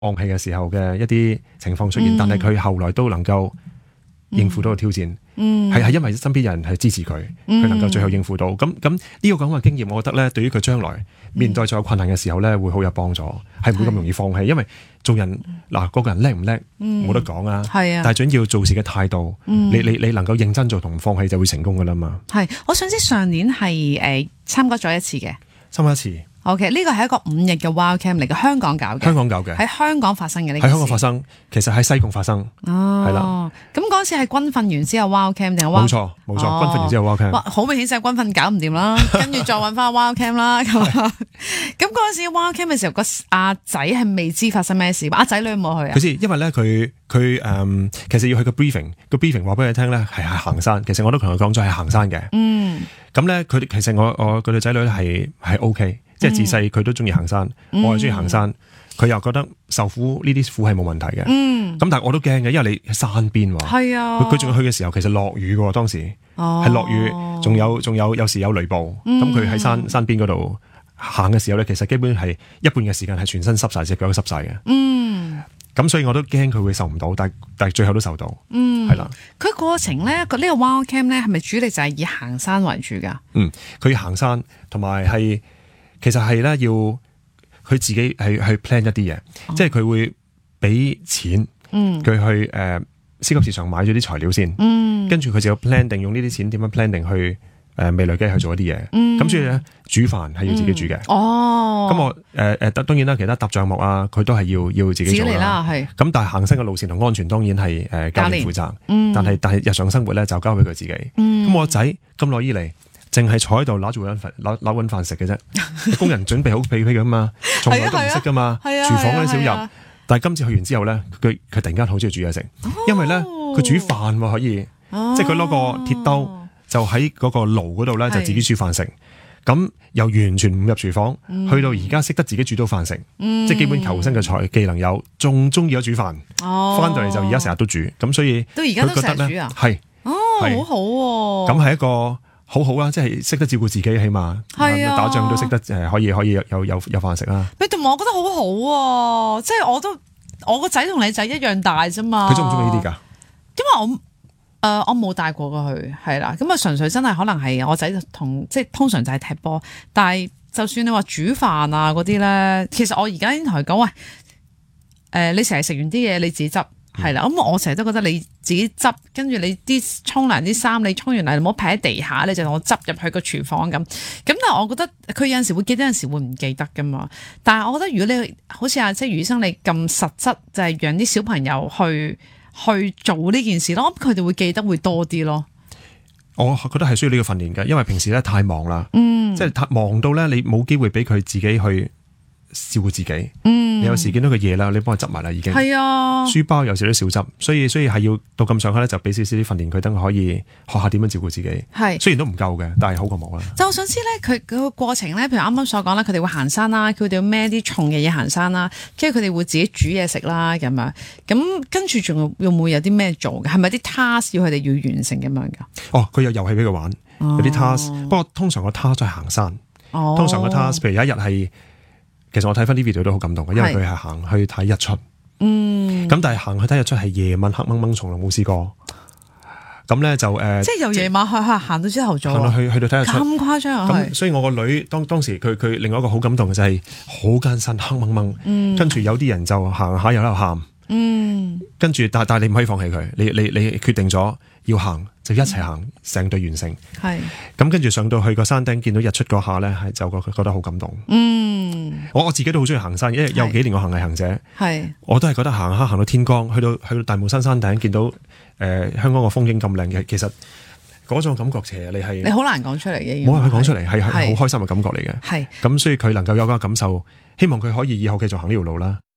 放棄嘅時候嘅一啲情況出現，但係佢後來都能夠應付到個挑戰，係因為身邊人係支持佢，佢能夠最後應付到。咁呢個咁嘅經驗，我覺得咧，對於佢將來面對再有困難嘅時候咧，會好有幫助，係唔會咁容易放棄。因為做人嗱，個人叻唔叻冇得講啊，但係最緊要做事嘅態度，你能夠認真做同唔放棄就會成功噶啦嘛。 係，我想知上年係參加咗一次嘅， 參加一次。 OK， 呢個係一個5日嘅 Wild Camp 嚟嘅，香港搞嘅，喺香港發生嘅呢件事。喺香港發生，其實喺西貢發生。係啦。咁嗰次係軍訓完之後 Wild Camp 定係 Wild？冇錯，軍訓完之後 Wild Camp。哇， 好明顯就係軍訓搞唔掂啦，跟住再揾翻 Wild Camp 啦。咁嗰陣時 Wild Camp 嘅時候，個阿仔係未知發生咩事，阿仔女有冇去啊？ 佢知，因為咧佢其實要去個 briefing 話俾佢聽咧係行山。其實我都同佢講咗係行山嘅。咁咧佢其實我佢哋仔女係 OK。即係自細佢都中意行山，我係中意行山，佢又覺得受苦呢啲苦係冇問題嘅。咁但係我都驚嘅，因為你喺山邊喎。係啊。佢仲要去嘅時候，其實落雨嘅喎，當時係落雨，仲有時有雷暴。咁佢喺山邊嗰度行嘅時候咧，其實基本係一半嘅時間係全身濕晒，隻腳都濕晒嘅。咁所以我都驚佢會受唔到，但係最後都受到。係啦。佢過程咧，呢個 Wild Camp 咧係咪主力就係以行山為主㗎？ 佢行山同埋係。其實係咧，要佢自己去 plan 一啲嘢，即係佢會俾錢，佢去超級市場買咗啲材料先，跟住佢就要 plan 定用呢啲錢點樣 plan 定去未來嘅去做一啲嘢。咁所以咧，煮飯係要自己煮嘅。咁我當然啦，其他搭帳幕啊，佢都係要自己做啦。咁但係行山嘅路線同安全當然係教練負責，但係日常生活咧就交俾佢自己。咁我仔咁耐以嚟，淨係坐喺度攞住搵飯食嘅啫，工人準備好被噶嘛，從來都唔識噶嘛，廚房嗰啲少入。但係今次去完之後咧，佢突然間好中意煮嘢食，因為咧佢煮飯可以，即係佢攞個鐵兜就喺嗰個爐嗰度咧就自己煮飯食，咁又完全唔入廚房，去到而家識得自己煮到飯食，即係基本求生嘅技能有，仲中意咗煮飯，翻到嚟就而家成日都煮，咁所以到而家都成日煮啊，係好好喎， 咁係一個。好好啦，即係識得照顧自己，起碼打仗都識得可以有飯食啦。 你同我覺得好好喎，即係我個仔同你仔一樣大啫嘛。 佢中唔中意呢啲㗎？ 因為我冇帶過佢，係啦，咁啊純粹真係可能係我仔即係通常就係踢波，但係就算你話煮飯啊嗰啲咧，其實我而家已經同佢講，喂，你成日食完啲嘢你自己執。係啦，咁我成日都覺得你自己執，跟住你啲沖涼啲衫，你沖完嚟唔好劈喺地下，你就同我執入去個廚房咁。但係我覺得佢有陣時會記得，有陣時會唔記得噶嘛。但係我覺得如果你好似即係余醫生你咁實質，就係讓啲小朋友去做呢件事咯，咁佢哋會記得會多啲咯。 我覺得係需要呢個訓練嘅，因為平時咧太忙啦，即係太忙到咧你冇機會俾佢自己去照顧自己。你有時見到佢夜啦，你幫佢執埋啦已經。係啊，書包有時都少執，所以係要到咁上下咧，就俾少少啲訓練佢，等佢可以學下點樣照顧自己。係，雖然都唔夠嘅，但係好過冇啦。就我想知咧，佢個過程咧，譬如啱啱所講啦，佢哋會行山啦，佢哋要孭啲重嘅嘢行山啦，跟住佢哋會自己煮嘢食啦，咁樣。咁跟住仲有冇有啲咩做嘅？係咪啲 task 要佢哋要完成咁樣噶？佢有遊戲俾佢玩，有啲 task。不過通常個 task 都係行山。通常個 task，譬如有一日係。其實我睇翻啲 video 都好感動嘅，因為佢係行去睇日出。咁但係行去睇日出係夜晚黑掹掹，從來冇試過。咁咧就即係由夜晚行到朝頭早，去到睇日出咁誇張。咁所以我個女當時佢另外一個好感動嘅就係好艱辛黑掹掹，跟住有啲人就行下又喺度喊。跟住但係你唔可以放棄佢，你決定咗要行就一齊行，成隊完成。係咁跟住上到去個山頂見到日出嗰下咧，係就覺得好感動。我自己都好中意行山，因為有幾年我行毅行者，我都係覺得行到天光，去到大帽山山頂見到香港個風景咁靚嘅，其實嗰種感覺其實你好難講出嚟嘅，冇人去講出嚟，係好開心嘅感覺嚟嘅。係咁，所以佢能夠有嗰個感受，希望佢可以以後繼續行呢條路啦。